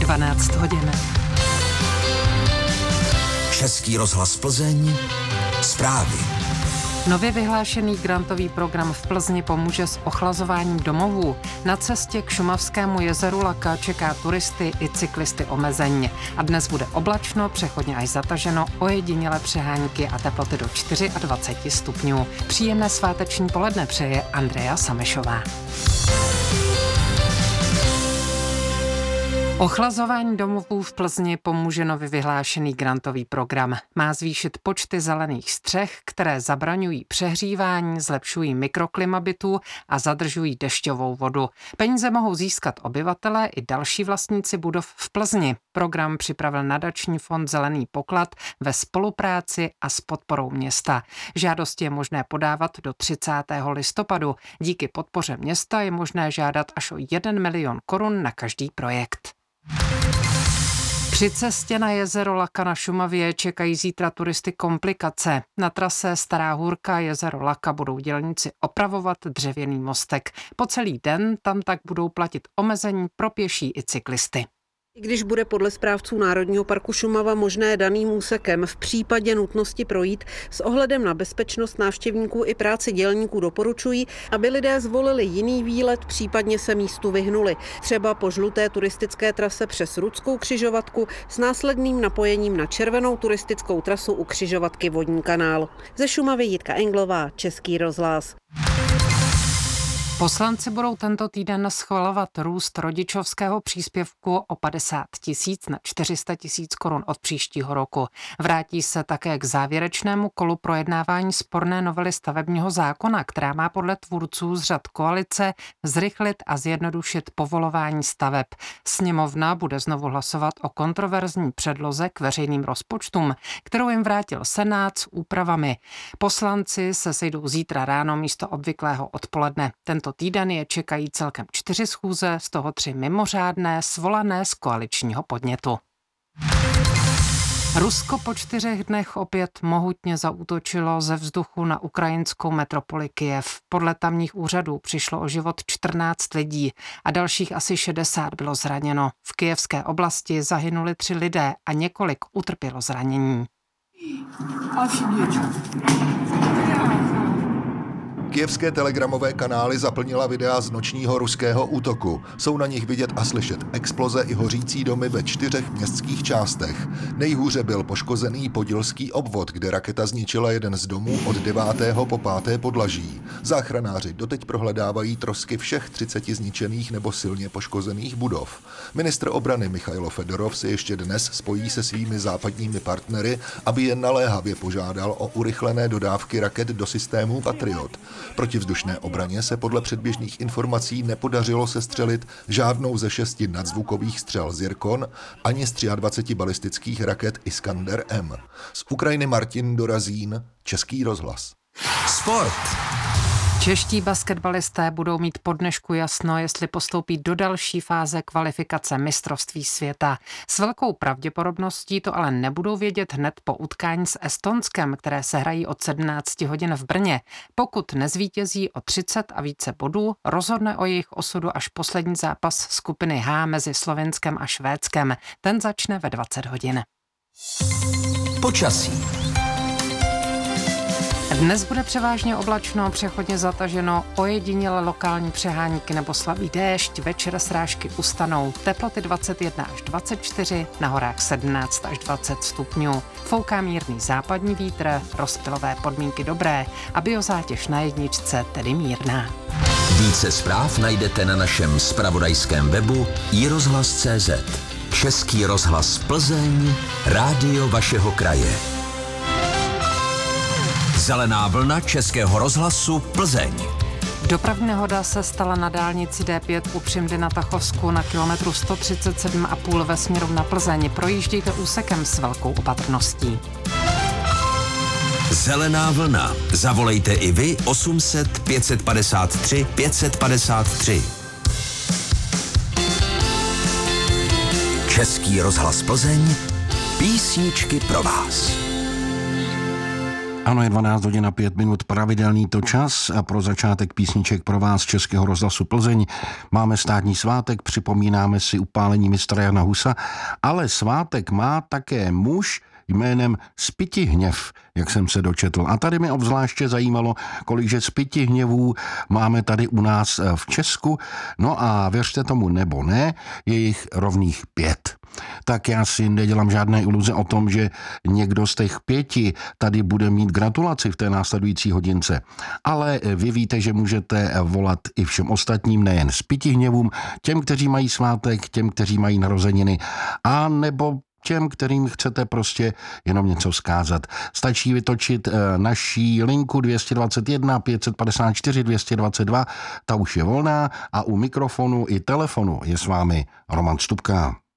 12 hodin. Český rozhlas Plzeň, zprávy. Nově vyhlášený grantový program v Plzni pomůže s ochlazováním domovů. Na cestě k šumavskému jezeru Laka čeká turisty i cyklisty omezení. A dnes bude oblačno, přechodně až zataženo, ojedinělé přehánky a teploty do 24 stupňů. Příjemné sváteční poledne přeje Andrea Samešová. Ochlazování domovů v Plzni pomůže nově vyhlášený grantový program. Má zvýšit počty zelených střech, které zabraňují přehřívání, zlepšují mikroklimata bytů a zadržují dešťovou vodu. Peníze mohou získat obyvatelé i další vlastníci budov v Plzni. Program připravil nadační fond Zelený poklad ve spolupráci a s podporou města. Žádosti je možné podávat do 30. listopadu. Díky podpoře města je možné žádat až o 1 milion korun na každý projekt. Při cestě na jezero Laka na Šumavě čekají zítra turisty komplikace. Na trase Stará Hůrka jezero Laka budou dělníci opravovat dřevěný mostek. Po celý den tam tak budou platit omezení pro pěší i cyklisty. I když bude podle správců Národního parku Šumava možné daným úsekem v případě nutnosti projít, s ohledem na bezpečnost návštěvníků i práci dělníků doporučují, aby lidé zvolili jiný výlet, případně se místu vyhnuli. Třeba po žluté turistické trase přes Rudskou křižovatku s následným napojením na červenou turistickou trasu u křižovatky Vodní kanál. Ze Šumavy Jitka Englová, Český rozhlas. Poslanci budou tento týden schvalovat růst rodičovského příspěvku o 50 000 na 400 000 korun od příštího roku. Vrátí se také k závěrečnému kolu projednávání sporné novely stavebního zákona, která má podle tvůrců z řad koalice zrychlit a zjednodušit povolování staveb. Sněmovna bude znovu hlasovat o kontroverzní předloze k veřejným rozpočtům, kterou jim vrátil Senát s úpravami. Poslanci se sejdou zítra ráno místo obvyklého odpoledne. Tento týden je čekají celkem 4 schůze, z toho 3 mimořádné, svolané z koaličního podnětu. Rusko po 4 dnech opět mohutně zaútočilo ze vzduchu na ukrajinskou metropoli Kyjev. Podle tamních úřadů přišlo o život 14 lidí a dalších asi 60 bylo zraněno. V kyjevské oblasti zahynuli 3 lidé a několik utrpělo zranění. Kyjevské telegramové kanály zaplnila videa z nočního ruského útoku. Jsou na nich vidět a slyšet exploze i hořící domy ve 4 městských částech. Nejhůře byl poškozený podilský obvod, kde raketa zničila jeden z domů od 9. po 5. podlaží. Záchranáři doteď prohledávají trosky všech 30 zničených nebo silně poškozených budov. Ministr obrany Michailo Fedorov se ještě dnes spojí se svými západními partnery, aby jen naléhavě požádal o urychlené dodávky raket do systému Patriot. Protivzdušné obraně se podle předběžných informací nepodařilo sestřelit žádnou ze 6 nadzvukových střel Zirkon ani z 23 balistických raket Iskander M. Z Ukrajiny Martin Dorazín, Český rozhlas. Sport. Čeští basketbalisté budou mít po dnešku jasno, jestli postoupí do další fáze kvalifikace mistrovství světa. S velkou pravděpodobností to ale nebudou vědět hned po utkání s Estonskem, které se hrají od 17 hodin v Brně. Pokud nezvítězí o 30 a více bodů, rozhodne o jejich osudu až poslední zápas skupiny H mezi Slovinskem a Švédskem. Ten začne ve 20 hodin. Počasí. Dnes bude převážně oblačno, přechodně zataženo, ojediněle lokální přehánky nebo slabý déšť, večer srážky ustanou, teploty 21 až 24, na horách 17 až 20 stupňů. Fouká mírný západní vítr, rozptylové podmínky dobré a biozátěž na jedničce tedy mírná. Více zpráv najdete na našem zpravodajském webu iRozhlas.cz. Český rozhlas Plzeň, rádio vašeho kraje. Zelená vlna Českého rozhlasu Plzeň. Dopravní nehoda se stala na dálnici D5 u Přimdy na Tachovsku na kilometru 137,5 ve směru na Plzeň. Projíždějte úsekem s velkou opatrností. Zelená vlna. Zavolejte i vy 800 553 553. Český rozhlas Plzeň. Písničky pro vás. Ano, je 12 hodin a 5 minut, pravidelný to čas a pro začátek písniček pro vás Českého rozhlasu Plzeň. Máme státní svátek, připomínáme si upálení mistra Jana Husa, ale svátek má také muž jménem Spytihněv, jak jsem se dočetl. A tady mi obzvláště zajímalo, kolikže Spytihněvů máme tady u nás v Česku. No a věřte tomu nebo ne, je jich rovných 5. Tak já si nedělám žádné iluze o tom, že někdo z těch 5 tady bude mít gratulaci v té následující hodince. Ale vy víte, že můžete volat i všem ostatním, nejen Spytihněvům, těm, kteří mají svátek, těm, kteří mají narozeniny, a nebo těm, kterým chcete prostě jenom něco vzkázat. Stačí vytočit naší linku 221 554 222, ta už je volná a u mikrofonu i telefonu je s vámi Roman Stupka.